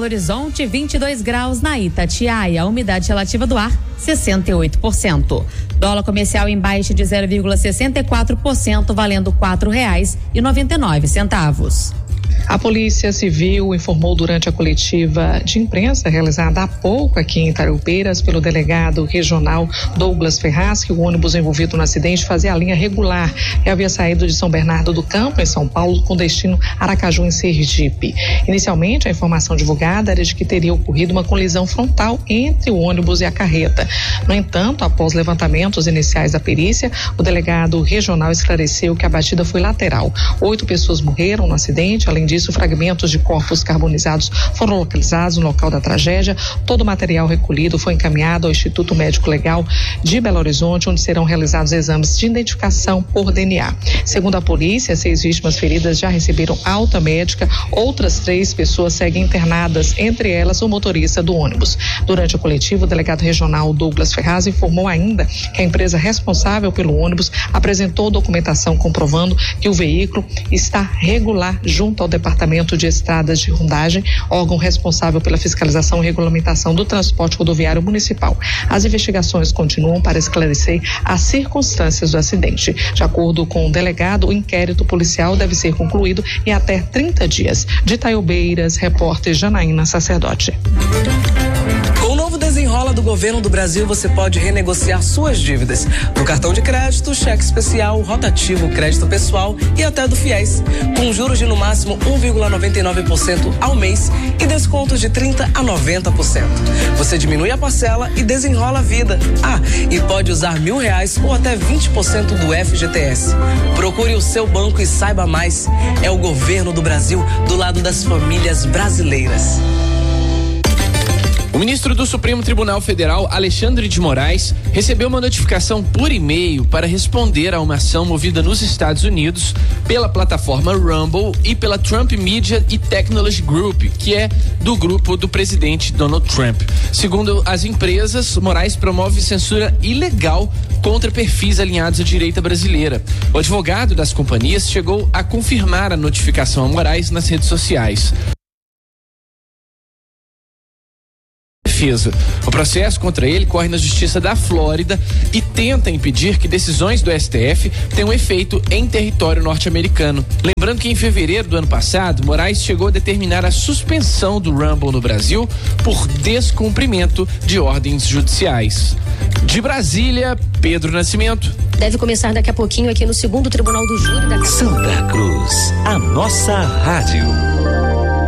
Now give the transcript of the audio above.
Horizonte, 22 graus na Itatiaia. A umidade relativa do ar, 68%. Dólar comercial em baixa de 0,64%, valendo R$4,99. A Polícia Civil informou durante a coletiva de imprensa realizada há pouco aqui em Itarupeiras pelo delegado regional Douglas Ferraz que o ônibus envolvido no acidente fazia a linha regular e havia saído de São Bernardo do Campo, em São Paulo, com destino Aracaju, em Sergipe. Inicialmente, a informação divulgada era de que teria ocorrido uma colisão frontal entre o ônibus e a carreta. No entanto, após levantamentos iniciais da perícia, o delegado regional esclareceu que a batida foi lateral. 8 pessoas morreram no acidente. Além disso, fragmentos de corpos carbonizados foram localizados no local da tragédia. Todo o material recolhido foi encaminhado ao Instituto Médico Legal de Belo Horizonte, onde serão realizados exames de identificação por DNA. Segundo a polícia, 6 vítimas feridas já receberam alta médica. Outras 3 pessoas seguem internadas, entre elas o motorista do ônibus. Durante a coletiva, o delegado regional Douglas Ferraz informou ainda que a empresa responsável pelo ônibus apresentou documentação comprovando que o veículo está regular junto ao Departamento de Estradas de Rondagem, órgão responsável pela fiscalização e regulamentação do transporte rodoviário municipal. As investigações continuam para esclarecer as circunstâncias do acidente. De acordo com o delegado, o inquérito policial deve ser concluído em até 30 dias. De Itaiobeiras, repórter Janaína Sacerdote. Com o novo Desenrola do Governo do Brasil, você pode renegociar suas dívidas no cartão de crédito, cheque especial, rotativo, crédito pessoal e até do FIES, com juros de no máximo 1,99% ao mês e descontos de 30% a 90%. Você diminui a parcela e desenrola a vida. E pode usar R$1.000 ou até 20% do FGTS. Procure o seu banco e saiba mais. É o Governo do Brasil do lado das famílias brasileiras. O ministro do Supremo Tribunal Federal, Alexandre de Moraes, recebeu uma notificação por e-mail para responder a uma ação movida nos Estados Unidos pela plataforma Rumble e pela Trump Media e Technology Group, que é do grupo do presidente Donald Trump. Segundo as empresas, Moraes promove censura ilegal contra perfis alinhados à direita brasileira. O advogado das companhias chegou a confirmar a notificação a Moraes nas redes sociais. O processo contra ele corre na Justiça da Flórida e tenta impedir que decisões do STF tenham efeito em território norte-americano. Lembrando que em fevereiro do ano passado, Moraes chegou a determinar a suspensão do Rumble no Brasil por descumprimento de ordens judiciais. De Brasília, Pedro Nascimento. Deve começar daqui a pouquinho aqui no 2º Tribunal do Júri da Santa Cruz, a nossa rádio.